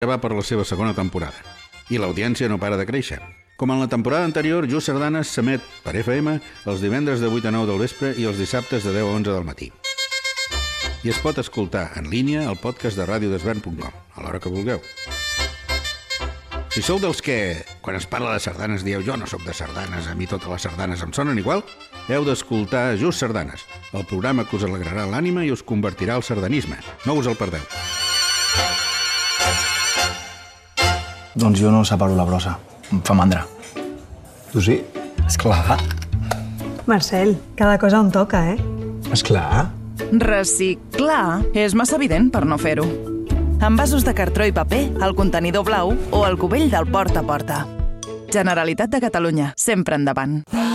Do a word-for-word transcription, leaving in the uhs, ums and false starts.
va per la seva segona temporada i l'audiència no para de créixer. Com en la temporada anterior, Just Sardanes s'emet per F M els divendres de vuit a nou del vespre i els dissabtes de deu a onze del matí. I es pot escoltar en línia al podcast de ràdio desvern punt com, a l'hora que vulgueu. Si sou dels que, quan es parla de sardanes, dieu jo no sóc de sardanes, a mi totes les sardanes em sonen igual, heu d'escoltar Just Sardanes, el programa que us alegrarà l'ànima i us convertirà al sardanisme. No us el perdeu. Doncs jo no separo la brossa. Em fa mandra. Tu sí? Esclar. Marcel, cada cosa on toca, eh? Esclar. Reciclar és massa evident per no fer-ho. Envasos de cartró i paper, el contenidor blau o el cubell del porta a porta. Generalitat de Catalunya, sempre endavant.